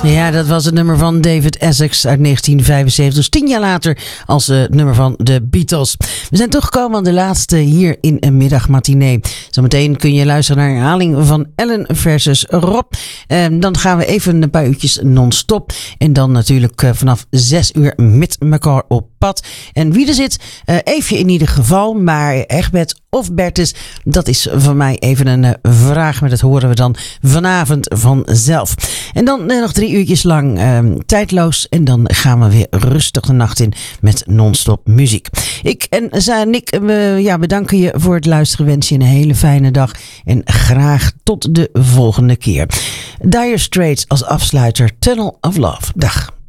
Ja, dat was het nummer van David Essex uit 1975. Dus 10 jaar later als nummer van de Beatles. We zijn toegekomen aan de laatste hier in een middagmatinee. Zometeen kun je luisteren naar een herhaling van Ellen versus Rob. Dan gaan we even een paar uurtjes non-stop. En dan natuurlijk vanaf 6 uur met elkaar op pad. En wie er zit, Eefje in ieder geval. Maar Egbert of Bertus, dat is van mij even een vraag. Maar dat horen we dan vanavond vanzelf. En dan nog 3 uurtjes lang tijdloos. En dan gaan we weer rustig de nacht in met non-stop muziek. Ik en Nick bedanken je voor het luisteren. Wens je een hele fijne dag. En graag tot de volgende keer. Dire Straits als afsluiter. Tunnel of Love. Dag.